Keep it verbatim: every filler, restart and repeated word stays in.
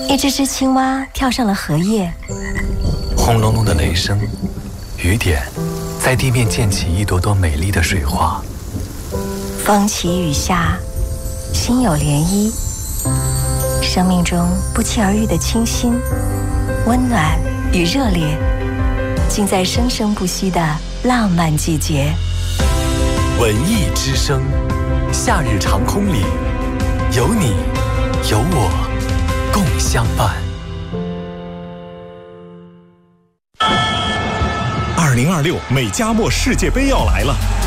一只只青蛙跳上了荷叶， 轰隆隆的雷声，雨点在地面溅起一朵朵美丽的水花。 风起雨下，心有涟漪。生命中不期而遇的清新、温暖与热烈，尽在生生不息的浪漫季节。 文艺之声，夏日长空里，有你有我共相伴。 二零二六美加墨世界杯要来了，